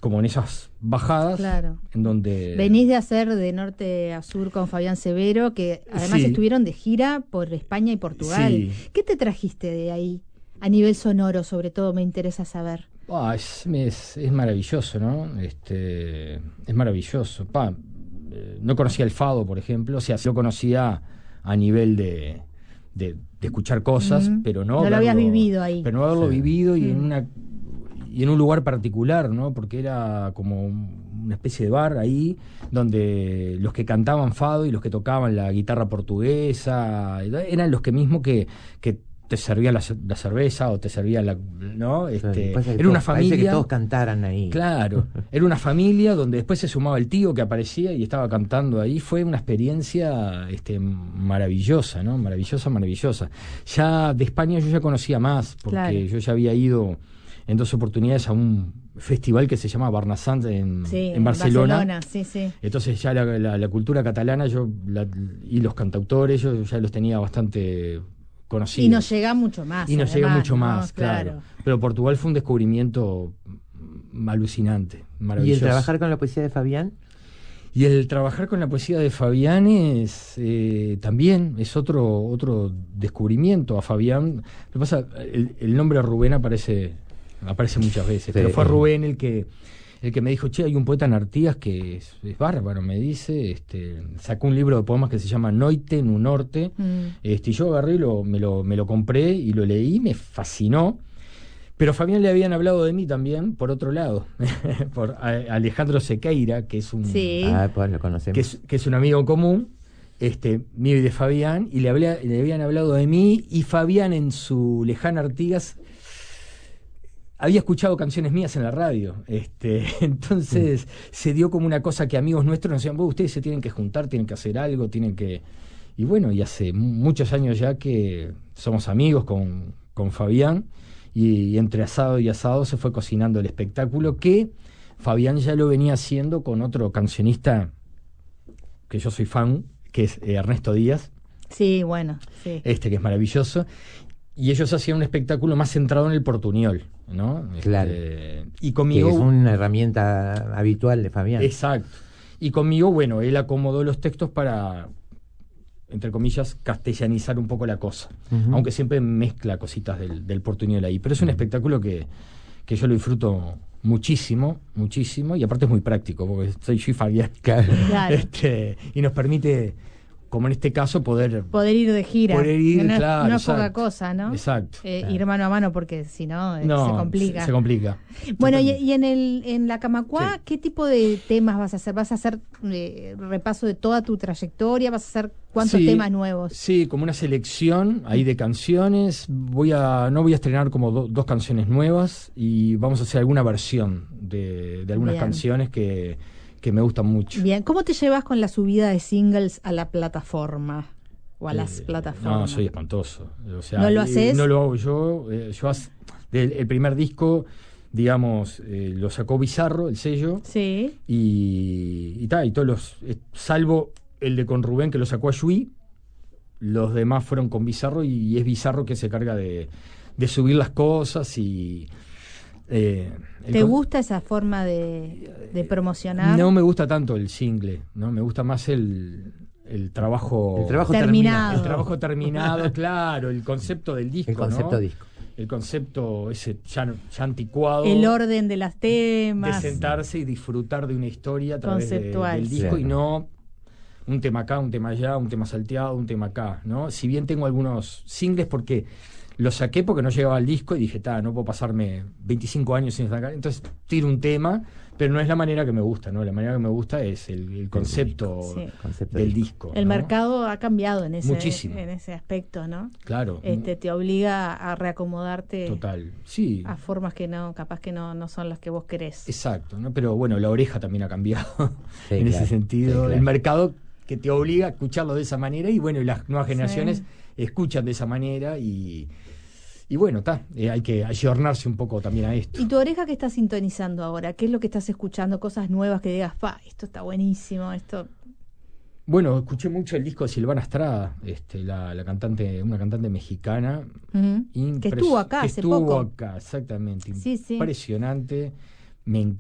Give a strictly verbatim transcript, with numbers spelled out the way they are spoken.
como en esas bajadas, claro, en donde... Venís de hacer de norte a sur con Fabián Severo, que además sí. estuvieron de gira por España y Portugal. Sí. ¿Qué te trajiste de ahí? A nivel sonoro, sobre todo, me interesa saber. Ah, es, es, es maravilloso, ¿no? Este, es maravilloso. Pa, eh, no conocía el fado, por ejemplo, o sea, sí lo conocía a nivel de, de, de escuchar cosas, Mm. pero no No lo verlo, habías vivido ahí. pero no haberlo Sí. vivido y Mm. en una y en un lugar particular, ¿no? Porque era como una especie de bar ahí donde los que cantaban fado y los que tocaban la guitarra portuguesa eran los que mismos que, que te servían la, la cerveza o te servían la, ¿no? Este, Pasa que era una todos- parece familia, que todos cantaran ahí. claro, era una familia donde después se sumaba el tío que aparecía y estaba cantando ahí. Fue una experiencia este, maravillosa, ¿no? Maravillosa, maravillosa. Ya de España yo ya conocía más, porque Claro. yo ya había ido en dos oportunidades a un festival que se llama Barnasant en, Sí, en Barcelona. Barcelona, sí, sí. Entonces ya la, la, la cultura catalana yo la, y los cantautores yo ya los tenía bastante conocidos. Y nos llega mucho más. Y nos además, llega mucho ¿no? más, claro. Pero Portugal fue un descubrimiento alucinante, ¿Y maravilloso. el trabajar con la poesía de Fabián? Y el trabajar con la poesía de Fabián es eh, también es otro otro descubrimiento. A Fabián, lo que pasa, el, el nombre Rubén aparece aparece muchas veces, Sí. pero fue Rubén el que el que me dijo, che, hay un poeta en Artigas que es, es bárbaro, me dice, este, sacó un libro de poemas que se llama Noite nu Norte, Mm. este, y yo agarré y lo, me, lo, me lo compré y lo leí, me fascinó. Pero a Fabián le habían hablado de mí también, por otro lado, por a- Alejandro Sequeira, que es un Sí. Ah, pues lo conocemos. que es, que es un amigo común, este, mío y de Fabián, y le, hablé, le habían hablado de mí, y Fabián en su lejana Artigas había escuchado canciones mías en la radio, este, entonces se dio como una cosa que amigos nuestros nos decían, "Vos, ustedes se tienen que juntar, tienen que hacer algo, tienen que..." Y bueno, y hace muchos años ya que somos amigos con, con Fabián, y, y entre asado y asado se fue cocinando el espectáculo que Fabián ya lo venía haciendo con otro cancionista que yo soy fan, que es eh, Ernesto Díaz, Sí, bueno, sí. este que es maravilloso, y ellos hacían un espectáculo más centrado en el portuñol, ¿no? Claro. Este, y Que conmigo... es una herramienta habitual de Fabián. Exacto. Y conmigo, bueno, él acomodó los textos para, entre comillas, castellanizar un poco la cosa, Ujú. aunque siempre mezcla cositas del, del portuñol ahí. Pero es un espectáculo que, que yo lo disfruto muchísimo, muchísimo, y aparte es muy práctico, porque soy yo y Fabián. Claro. Claro. Este, y nos permite, como en este caso, poder... Poder ir de gira. Poder ir, que no, es- claro, no es poca exacto. cosa, ¿no? Exacto. Eh, Claro. Ir mano a mano, porque si no, eh, No, se complica. Se, se complica. Bueno, y, Totalmente. y en el en la Camacuá, Sí. ¿qué tipo de temas vas a hacer? ¿Vas a hacer eh, repaso de toda tu trayectoria? ¿Vas a hacer cuántos Sí, temas nuevos? Sí, como una selección ahí de canciones. Voy a, no voy a estrenar como do- dos canciones nuevas y vamos a hacer alguna versión de, de algunas Bien. canciones que, que me gustan mucho. Bien, ¿cómo te llevas con la subida de singles a la plataforma? O a las Eh, plataformas. No, soy espantoso. O sea, ¿No lo eh, haces? No lo hago yo. eh, yo hace- del- el primer disco, digamos, eh, lo sacó Bizarro, el sello, Sí. y, y tal, y todos los, eh, salvo el de con Rubén que lo sacó a Yui, los demás fueron con Bizarro y es Bizarro que se carga de, de subir las cosas y... eh, el ¿Te con- gusta esa forma de, de promocionar? No me gusta tanto el single, ¿no? Me gusta más el, el trabajo... El trabajo Terminado. El trabajo terminado, claro, el concepto del disco, El concepto ¿no? disco. El concepto ese ya, ya anticuado. El orden de las de temas. sentarse y disfrutar de una historia a través de- Conceptual. del disco Claro. y no un tema acá, un tema allá, un tema salteado, un tema acá, ¿no? Si bien tengo algunos singles porque los saqué porque no llegaba al disco y dije, ta, no puedo pasarme veinticinco años sin sacar, entonces tiro un tema, pero no es la manera que me gusta, ¿no? La manera que me gusta es el, el concepto Sí. Concepto del disco. disco. El ¿no? mercado ha cambiado en ese, Muchísimo. en ese aspecto, ¿no? Claro. Este, te obliga a reacomodarte Total. Sí. a formas que no, capaz que no, no son las que vos querés. Exacto, ¿no? Pero bueno, la oreja también ha cambiado Sí, en ese claro. sentido. Sí, claro. El mercado que te obliga a escucharlo de esa manera y bueno, y las nuevas Sí. generaciones escuchan de esa manera y, y bueno, está, eh, hay que ayornarse un poco también a esto. ¿Y tu oreja qué está sintonizando ahora? ¿Qué es lo que estás escuchando? Cosas nuevas que digas, pa, esto está buenísimo, esto... Bueno, escuché mucho el disco de Silvana Estrada, este, la, la cantante, una cantante mexicana. Ujú. Que impres- estuvo acá que hace estuvo poco. acá, exactamente. Sí, sí. Impresionante. Me